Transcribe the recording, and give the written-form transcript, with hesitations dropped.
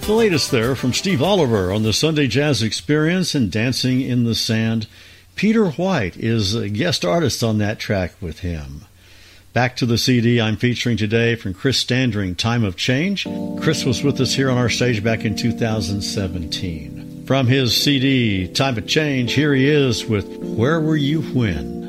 The latest there from Steve Oliver on the Sunday Jazz Experience and Dancing in the Sand. Peter White is a guest artist on that track with him. Back to the CD I'm featuring today from Chris Standring, Time of Change. Chris was with us here on our stage back in 2017. From his CD, Time of Change, here he is with Where Were You When?